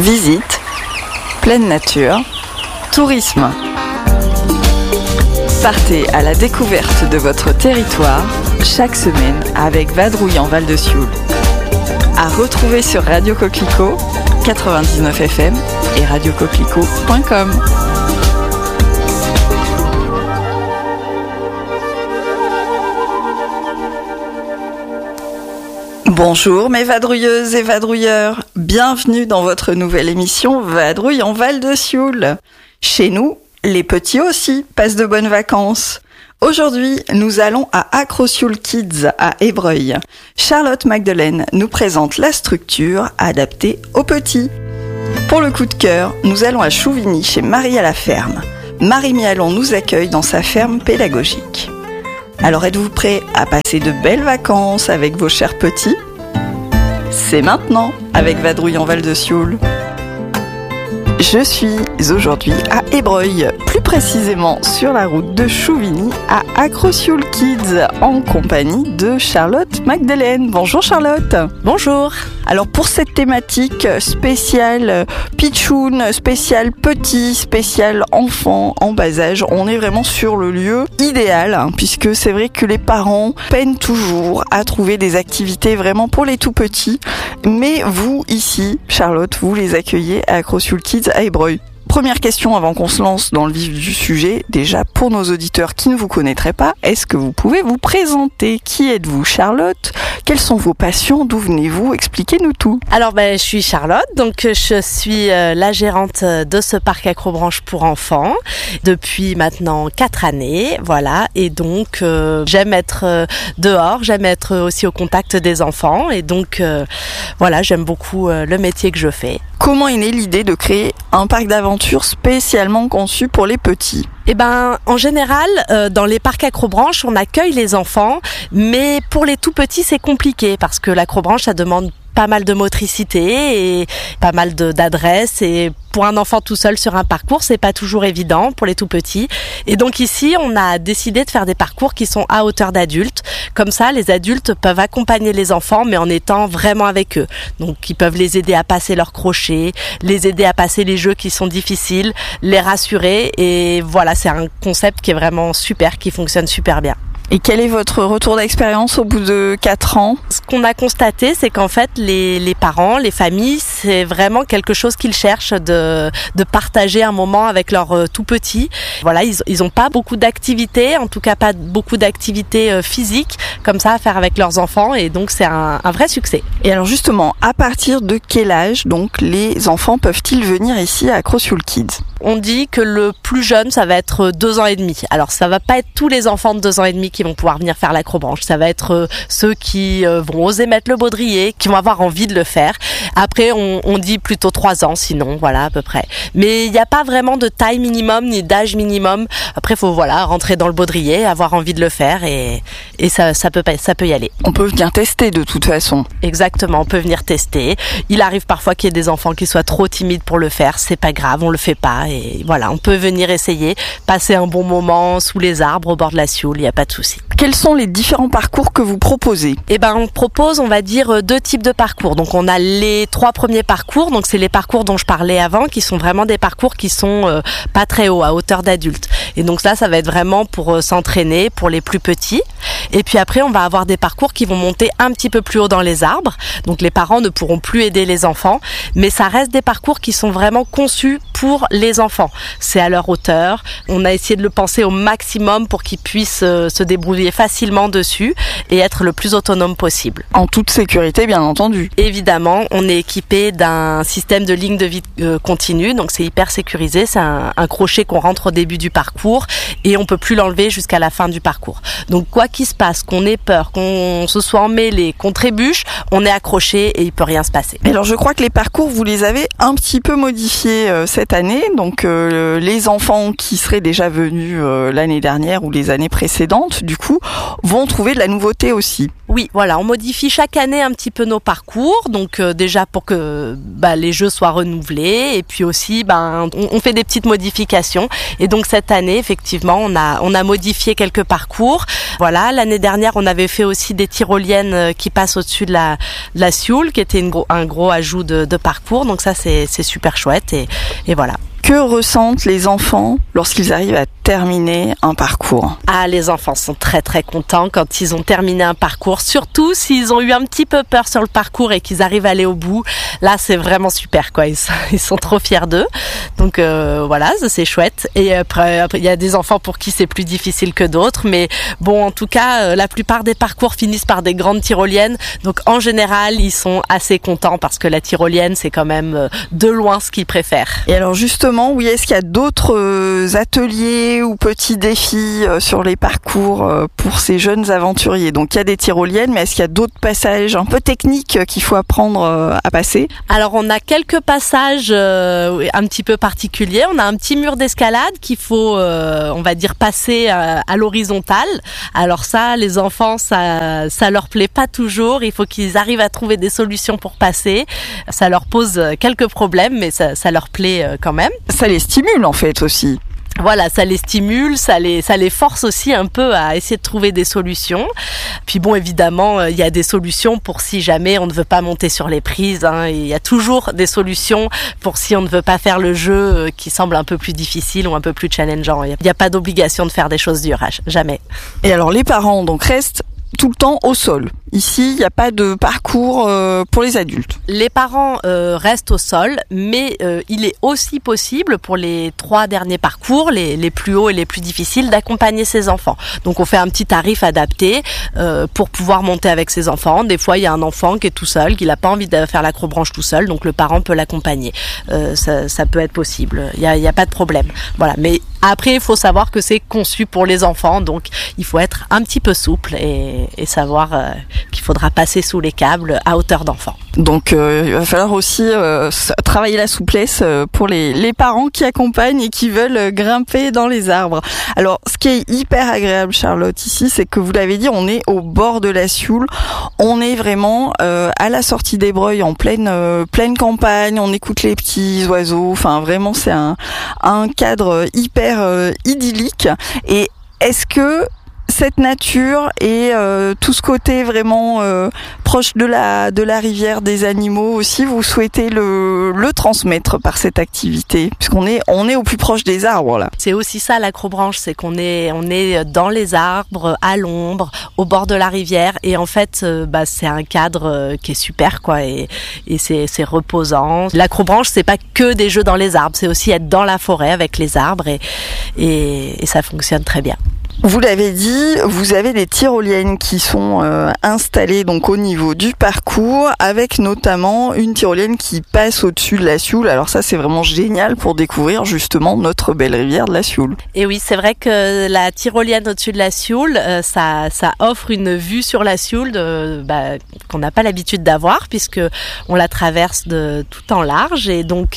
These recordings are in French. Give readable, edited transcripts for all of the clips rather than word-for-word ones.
visite, pleine nature, tourisme. Partez à la découverte de votre territoire chaque semaine avec Vadrouille en Val de Sioule. À retrouver sur Radio Coquelicot, 99 FM et radiocoquelicot.com. Bonjour mes vadrouilleuses et vadrouilleurs, bienvenue dans votre nouvelle émission Vadrouille en Val de Sioule. Chez nous, les petits aussi passent de bonnes vacances. Aujourd'hui, nous allons à Acrosioule Kids à Ébreuil. Charlotte Magdelaine nous présente la structure adaptée aux petits. Pour le coup de cœur, nous allons à Chouvigny chez Marie à la ferme. Marie Mialon nous accueille dans sa ferme pédagogique. Alors êtes-vous prêts à passer de belles vacances avec vos chers petits ? C'est maintenant avec Vadrouille en Val de Sioule. Je suis aujourd'hui à Ébreuil, plus précisément sur la route de Chouvigny à Acrosioule Kids en compagnie de Charlotte Magdelaine. Bonjour Charlotte. Bonjour. Alors pour cette thématique spéciale pitchoun, spéciale petit, spéciale enfant en bas âge, on est vraiment sur le lieu idéal puisque c'est vrai que les parents peinent toujours à trouver des activités vraiment pour les tout petits. Mais vous ici, Charlotte, vous les accueillez à Acrosioule Kids à Ébreuil. Première question avant qu'on se lance dans le vif du sujet, déjà pour nos auditeurs qui ne vous connaîtraient pas, est-ce que vous pouvez vous présenter ? Qui êtes-vous Charlotte ? Quelles sont vos passions ? D'où venez-vous ? Expliquez-nous tout. Alors je suis Charlotte, donc je suis la gérante de ce parc Acrobranche pour enfants depuis maintenant 4 années, voilà, et donc j'aime être dehors, j'aime être aussi au contact des enfants et donc voilà, j'aime beaucoup le métier que je fais. Comment est née l'idée de créer un parc d'aventure spécialement conçu pour les petits ? En général, dans les parcs Acrobranche, on accueille les enfants, mais pour les tout petits, c'est compliqué parce que l'acrobranche, ça demande pas mal de motricité et pas mal d'adresse, et pour un enfant tout seul sur un parcours, c'est pas toujours évident pour les tout petits. Et donc ici, on a décidé de faire des parcours qui sont à hauteur d'adultes. Comme ça, les adultes peuvent accompagner les enfants, mais en étant vraiment avec eux. Donc ils peuvent les aider à passer leurs crochets, les aider à passer les jeux qui sont difficiles, les rassurer, et voilà, c'est un concept qui est vraiment super, qui fonctionne super bien. Et quel est votre retour d'expérience au bout de 4 ans ? Ce qu'on a constaté, c'est qu'en fait, les parents, les familles, c'est vraiment quelque chose qu'ils cherchent de partager un moment avec leurs tout petits. Voilà, ils ont pas beaucoup d'activités, en tout cas pas beaucoup d'activités physiques comme ça à faire avec leurs enfants, et donc c'est un vrai succès. Et alors justement, à partir de quel âge donc les enfants peuvent-ils venir ici à Acrosioule Kids ? On dit que le plus jeune, ça va être 2 ans et demi. Alors ça va pas être tous les enfants de 2 ans et demi qui vont pouvoir venir faire l'acrobranche. Ça va être ceux qui vont oser mettre le baudrier, qui vont avoir envie de le faire. Après, on dit plutôt 3 ans, sinon, voilà, à peu près. Mais il n'y a pas vraiment de taille minimum, ni d'âge minimum. Après, faut, voilà, rentrer dans le baudrier, avoir envie de le faire, et ça peut y aller. On peut venir tester de toute façon. Exactement, on peut venir tester. Il arrive parfois qu'il y ait des enfants qui soient trop timides pour le faire. C'est pas grave, on le fait pas. Et voilà, on peut venir essayer, passer un bon moment sous les arbres au bord de la Sioule, il n'y a pas de souci. Quels sont les différents parcours que vous proposez ? On propose, on va dire, 2 types de parcours. Donc on a les 3 premiers parcours, donc c'est les parcours dont je parlais avant, qui sont vraiment des parcours qui sont pas très hauts, à hauteur d'adulte. Et donc là, ça va être vraiment pour s'entraîner, pour les plus petits. Et puis après, on va avoir des parcours qui vont monter un petit peu plus haut dans les arbres. Donc les parents ne pourront plus aider les enfants, mais ça reste des parcours qui sont vraiment conçus pour les enfants. C'est à leur hauteur. On a essayé de le penser au maximum pour qu'ils puissent se débrouiller facilement dessus et être le plus autonome possible. En toute sécurité, bien entendu. Évidemment, on est équipé d'un système de ligne de vie continue, donc c'est hyper sécurisé. C'est un crochet qu'on rentre au début du parcours et on peut plus l'enlever jusqu'à la fin du parcours. Donc quoi qu'il se passe, qu'on ait peur, qu'on se soit emmêlé, qu'on trébuche, on est accroché et il peut rien se passer. Alors je crois que les parcours, vous les avez un petit peu modifiés cette année. Donc les enfants qui seraient déjà venus l'année dernière ou les années précédentes, du coup, vont trouver de la nouveauté aussi. Oui, voilà, on modifie chaque année un petit peu nos parcours, donc déjà pour que les jeux soient renouvelés, et puis aussi on fait des petites modifications. Et donc cette année, effectivement, on a modifié quelques parcours. Voilà, l'année dernière, on avait fait aussi des tyroliennes qui passent au-dessus de la Sioule, qui était un gros ajout de parcours. Donc ça, c'est super chouette et voilà. Que ressentent les enfants lorsqu'ils arrivent à terminer un parcours? Ah, les enfants sont très très contents quand ils ont terminé un parcours, surtout s'ils ont eu un petit peu peur sur le parcours et qu'ils arrivent à aller au bout. Là, c'est vraiment super, quoi. Ils sont trop fiers d'eux. Donc voilà, ça c'est chouette. Et après, il y a des enfants pour qui c'est plus difficile que d'autres, mais bon, en tout cas, la plupart des parcours finissent par des grandes tyroliennes. Donc en général, ils sont assez contents parce que la tyrolienne, c'est quand même de loin ce qu'ils préfèrent. Et alors justement, oui, est-ce qu'il y a d'autres ateliers ou petits défis sur les parcours pour ces jeunes aventuriers? Donc il y a des tyroliennes, mais est-ce qu'il y a d'autres passages un peu techniques qu'il faut apprendre à passer? Alors on a quelques passages un petit peu particuliers. On a un petit mur d'escalade qu'il faut, on va dire, passer à l'horizontale. Alors ça, les enfants, ça leur plaît pas toujours. Il faut qu'ils arrivent à trouver des solutions pour passer. Ça leur pose quelques problèmes, mais ça leur plaît quand même. Ça les stimule en fait aussi. Voilà, ça les stimule, ça les force aussi un peu à essayer de trouver des solutions. Puis bon, évidemment, il y a des solutions pour si jamais on ne veut pas monter sur les prises. Il y a toujours des solutions pour si on ne veut pas faire le jeu qui semble un peu plus difficile ou un peu plus challengeant. Il n'y a pas d'obligation de faire des choses dures, jamais. Et alors les parents donc restent tout le temps au sol. Ici, il n'y a pas de parcours pour les adultes. Les parents restent au sol, mais il est aussi possible pour les 3 derniers parcours, les plus hauts et les plus difficiles, d'accompagner ses enfants. Donc on fait un petit tarif adapté pour pouvoir monter avec ses enfants. Des fois, il y a un enfant qui est tout seul, qui n'a pas envie de faire l'acrobranche tout seul, donc le parent peut l'accompagner. Ça peut être possible, il y a pas de problème. Voilà, mais après, il faut savoir que c'est conçu pour les enfants, donc il faut être un petit peu souple et savoir qu'il faudra passer sous les câbles à hauteur d'enfant. Donc il va falloir aussi travailler la souplesse pour les parents qui accompagnent et qui veulent grimper dans les arbres. Alors ce qui est hyper agréable, Charlotte, ici, c'est que vous l'avez dit, on est au bord de la Sioule, on est vraiment à la sortie des Breuils, en pleine campagne, on écoute les petits oiseaux, enfin vraiment c'est un cadre hyper idyllique. Et est-ce que cette nature et tout ce côté vraiment proche de la rivière, des animaux aussi, vous souhaitez le transmettre par cette activité, puisqu'on est au plus proche des arbres là. C'est aussi ça l'acrobranche, c'est qu'on est dans les arbres, à l'ombre, au bord de la rivière, et en fait c'est un cadre qui est super quoi, et c'est reposant. L'acrobranche, c'est pas que des jeux dans les arbres, c'est aussi être dans la forêt avec les arbres et ça fonctionne très bien. Vous l'avez dit, vous avez des tyroliennes qui sont installées donc au niveau du parcours, avec notamment une tyrolienne qui passe au-dessus de la Sioule. Alors ça, c'est vraiment génial pour découvrir justement notre belle rivière de la Sioule. Et oui, c'est vrai que la tyrolienne au-dessus de la Sioule, ça offre une vue sur la Sioule qu'on n'a pas l'habitude d'avoir, puisque on la traverse de tout en large, et donc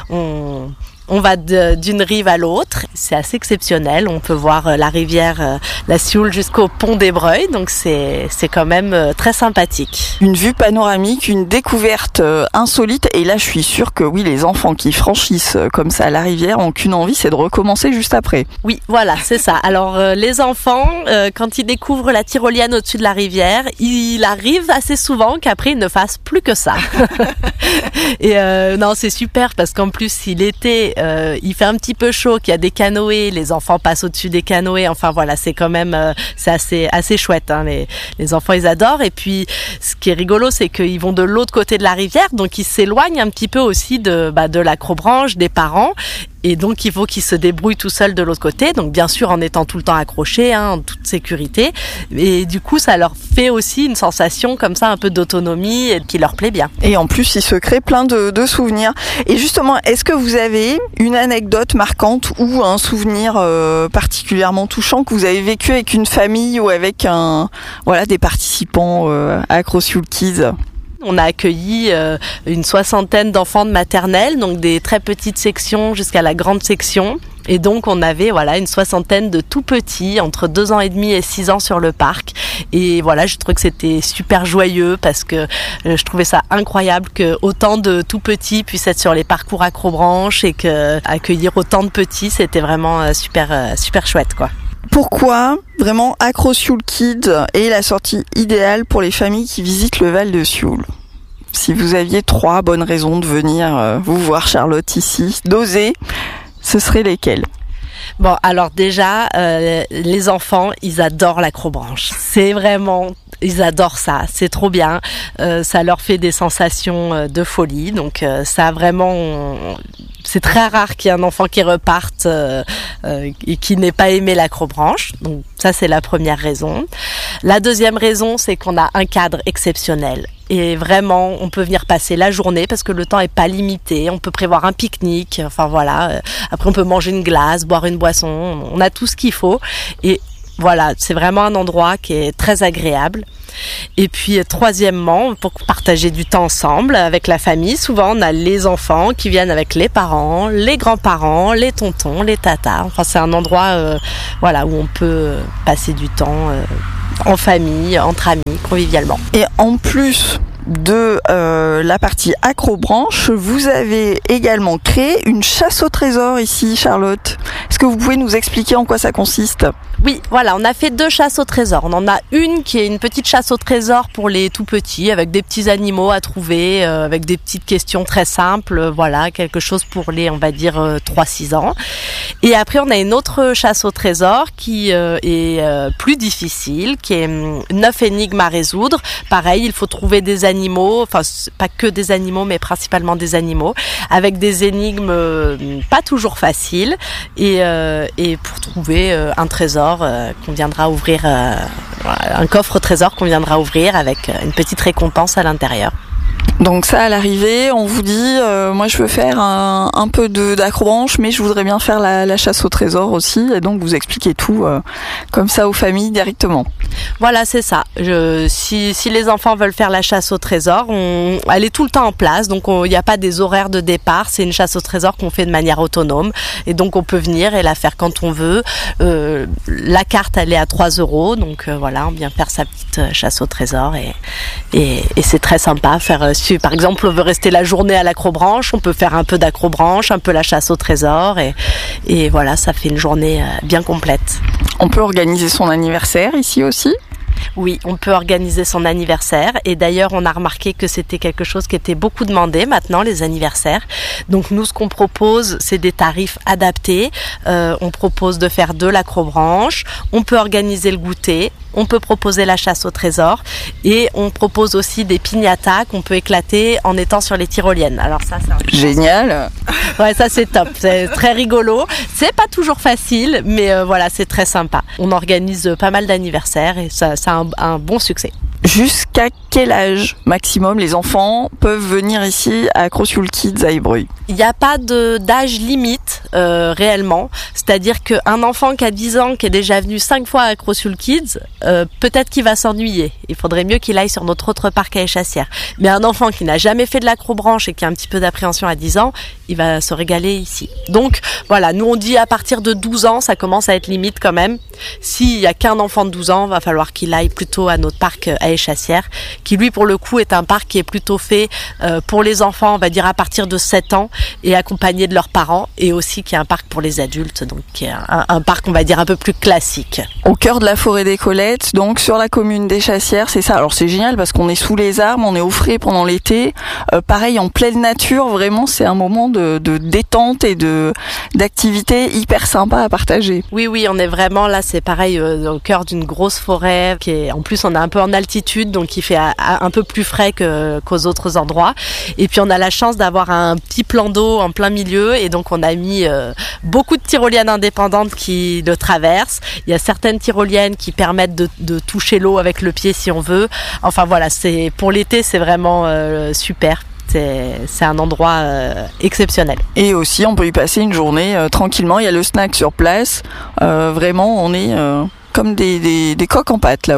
on va d'une rive à l'autre. C'est assez exceptionnel. On peut voir la rivière, la Sioule, jusqu'au pont des Breuils. Donc c'est quand même très sympathique. Une vue panoramique, une découverte insolite. Et là, je suis sûre que oui, les enfants qui franchissent comme ça la rivière ont qu'une envie, c'est de recommencer juste après. Oui, voilà, c'est ça. Alors les enfants, quand ils découvrent la tyrolienne au-dessus de la rivière, il arrive assez souvent qu'après ils ne fassent plus que ça. Et non, c'est super parce qu'en plus, si l'été il fait un petit peu chaud, qu'il y a des canoës, les enfants passent au-dessus des canoës, enfin voilà, c'est quand même c'est assez chouette, hein. Les enfants ils adorent. Et puis ce qui est rigolo, c'est qu'ils vont de l'autre côté de la rivière, donc ils s'éloignent un petit peu aussi de l'acrobranche, des parents. Et donc, il faut qu'ils se débrouillent tout seuls de l'autre côté. Donc, bien sûr, en étant tout le temps accrochés, en toute sécurité. Et du coup, ça leur fait aussi une sensation comme ça, un peu d'autonomie, et qui leur plaît bien. Et en plus, ils se créent plein de souvenirs. Et justement, est-ce que vous avez une anecdote marquante ou un souvenir particulièrement touchant que vous avez vécu avec une famille ou avec des participants à AcroSioule Kids ? On a accueilli une 60aine d'enfants de maternelle, donc des très petites sections jusqu'à la grande section. Et donc on avait une soixantaine de tout petits entre 2 ans et demi et 6 ans sur le parc. Et voilà, je trouvais que c'était super joyeux parce que je trouvais ça incroyable que autant de tout petits puissent être sur les parcours Acrobranche et que accueillir autant de petits, c'était vraiment super chouette quoi. Pourquoi vraiment Acrosioul Kids est la sortie idéale pour les familles qui visitent le Val de Sioule? Si vous aviez 3 bonnes raisons de venir vous voir Charlotte ici, d'oser, ce seraient lesquelles? Bon, alors déjà, les enfants, ils adorent l'Acrobranche. C'est vraiment, ils adorent ça. C'est trop bien. Ça leur fait des sensations de folie. Donc ça vraiment, c'est très rare qu'il y ait un enfant qui reparte et qui n'ait pas aimé l'Acrobranche. Donc ça, c'est la première raison. La deuxième raison, c'est qu'on a un cadre exceptionnel. Et vraiment, on peut venir passer la journée parce que le temps est pas limité. On peut prévoir un pique-nique. Enfin voilà. Après, on peut manger une glace, boire une boisson. On a tout ce qu'il faut. Et voilà, c'est vraiment un endroit qui est très agréable. Et puis, troisièmement, pour partager du temps ensemble avec la famille, souvent on a les enfants qui viennent avec les parents, les grands-parents, les tontons, les tatas. Enfin, c'est un endroit, où on peut passer du temps en famille, entre amis, convivialement. Et en plus de la partie Acrobranche, vous avez également créé une chasse au trésor ici, Charlotte. Est-ce que vous pouvez nous expliquer en quoi ça consiste ? Oui, voilà, on a fait 2 chasses au trésor. On en a une qui est une petite chasse au trésor pour les tout petits, avec des petits animaux à trouver, avec des petites questions très simples, voilà, quelque chose pour les, on va dire, 3-6 ans. Et après, on a une autre chasse au trésor qui est plus difficile, qui est 9 énigmes à résoudre. Pareil, il faut trouver des animaux, enfin, pas que des animaux, mais principalement des animaux, avec des énigmes pas toujours faciles, et pour trouver un trésor qu'on viendra ouvrir, un coffre trésor qu'on viendra ouvrir avec une petite récompense à l'intérieur. Donc ça, à l'arrivée, on vous dit, moi je veux faire un peu d'Acrobranche, mais je voudrais bien faire la chasse au trésor aussi, et donc vous expliquez tout comme ça aux familles directement. Voilà, c'est ça. Si les enfants veulent faire la chasse au trésor, elle est tout le temps en place, donc il n'y a pas des horaires de départ, c'est une chasse au trésor qu'on fait de manière autonome, et donc on peut venir et la faire quand on veut. La carte, elle est à 3 €, donc voilà, on vient faire sa petite chasse au trésor, et c'est très sympa. Si par exemple on veut rester la journée à l'Acrobranche, on peut faire un peu d'Acrobranche, un peu la chasse au trésor, et voilà, ça fait une journée bien complète. On peut organiser son anniversaire ici aussi ? Oui, on peut organiser son anniversaire, et d'ailleurs on a remarqué que c'était quelque chose qui était beaucoup demandé maintenant, les anniversaires. Donc nous, ce qu'on propose, c'est des tarifs adaptés. On propose de faire de l'Acrobranche, on peut organiser le goûter, on peut proposer la chasse au trésor, et on propose aussi des piñatas qu'on peut éclater en étant sur les tyroliennes. Alors ça, c'est génial. Ouais, ça c'est top, c'est très rigolo. C'est pas toujours facile, mais voilà, c'est très sympa. On organise pas mal d'anniversaires et ça a un bon succès. Jusqu'à quel âge maximum les enfants peuvent venir ici à Acrosioul Kids à Ébreuil ? Il n'y a pas d'âge limite réellement. C'est-à-dire qu'un enfant qui a 10 ans, qui est déjà venu 5 fois à Acrosioul Kids, peut-être qu'il va s'ennuyer. Il faudrait mieux qu'il aille sur notre autre parc à Échassières. Mais un enfant qui n'a jamais fait de l'Acrobranche et qui a un petit peu d'appréhension à 10 ans, il va se régaler ici. Donc voilà, nous on dit à partir de 12 ans, ça commence à être limite quand même. S'il n'y a qu'un enfant de 12 ans, va falloir qu'il aille plutôt à notre parc à Échassières, qui lui pour le coup est un parc qui est plutôt fait pour les enfants, on va dire à partir de 7 ans, et accompagné de leurs parents, et aussi qui est un parc pour les adultes, donc qui est un parc on va dire un peu plus classique. Au cœur de la forêt des Colettes, donc sur la commune d'Échassières, c'est ça. Alors c'est génial parce qu'on est sous les arbres, on est au frais pendant l'été, pareil en pleine nature, vraiment c'est un moment de détente et d'activité hyper sympa à partager. Oui, on est vraiment là, c'est pareil au cœur d'une grosse forêt qui est, en plus on est un peu en altitude, donc il fait un peu plus frais qu'aux autres endroits, et puis on a la chance d'avoir un petit plan d'eau en plein milieu, et donc on a mis beaucoup de tyroliennes indépendantes qui le traversent. Il y a certaines tyroliennes qui permettent de toucher l'eau avec le pied si on veut. Enfin voilà, c'est pour l'été, c'est vraiment super. C'est un endroit exceptionnel. Et aussi, on peut y passer une journée tranquillement. Il y a le snack sur place. Vraiment, on est comme des coques en pâte là-haut.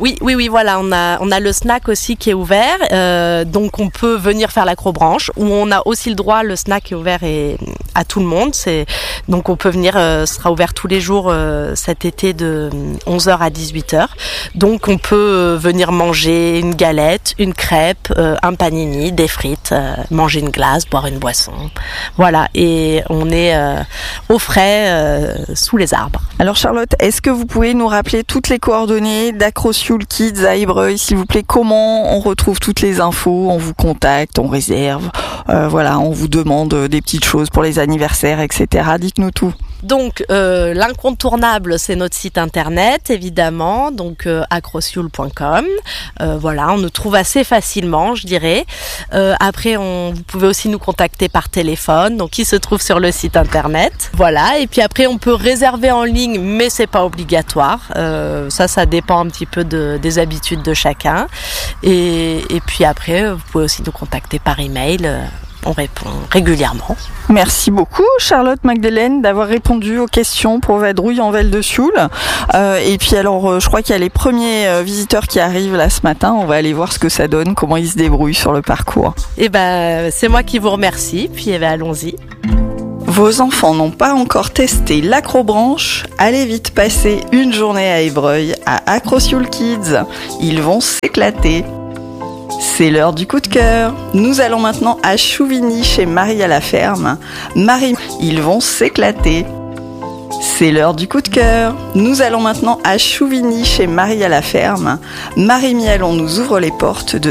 Oui, voilà, on a le snack aussi qui est ouvert, donc on peut venir faire l'acrobranche, où on a aussi le droit, le snack est ouvert à tout le monde, donc on peut venir, sera ouvert tous les jours cet été de 11h à 18h, donc on peut venir manger une galette, une crêpe, un panini, des frites, manger une glace, boire une boisson, voilà, et on est au frais sous les arbres. Alors Charlotte, est-ce que vous pouvez nous rappeler toutes les coordonnées d'AcroSioul Kids à Ébreuil, s'il vous plaît? Comment on retrouve toutes les infos? On vous contacte, on réserve, on vous demande des petites choses pour les anniversaires, etc. Dites-nous tout. Donc l'incontournable, c'est notre site internet, évidemment, donc acrosioul.com. On nous trouve assez facilement, je dirais. Après, vous pouvez aussi nous contacter par téléphone, donc qui se trouve sur le site internet. Voilà, et puis après, on peut réserver en ligne, mais c'est pas obligatoire. Ça dépend un petit peu des habitudes de chacun. Et puis après, vous pouvez aussi nous contacter par email. On répond régulièrement. Merci beaucoup Charlotte Magdeleine d'avoir répondu aux questions pour Vadrouille en Val de Sioule. Et puis alors je crois qu'il y a les premiers visiteurs qui arrivent là ce matin. On va aller voir ce que ça donne, comment ils se débrouillent sur le parcours. C'est moi qui vous remercie, puis allons-y. Vos enfants n'ont pas encore testé l'acrobranche? Allez vite passer une journée à Ébreuil à AcroSioul Kids. Ils vont s'éclater. C'est l'heure du coup de cœur. Nous allons maintenant à Chouvigny chez Marie à la ferme. Marie, ils vont s'éclater. C'est l'heure du coup de cœur. Nous allons maintenant à Chouvigny chez Marie à la ferme. Marie Miel, on nous ouvre les portes de